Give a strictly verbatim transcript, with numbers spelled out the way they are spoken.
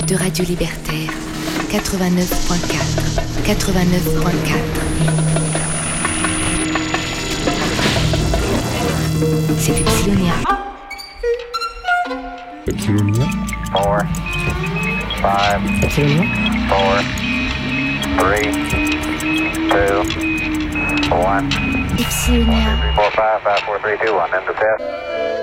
de Radio Libertaire, quatre-vingt-neuf point quatre, quatre-vingt-neuf point quatre. C'est Epsilonia. Epsilonia. Four, five, Epsilonia. four, three, two, one. Epsilonia. Four, five, five, four, three, two, one. End of test.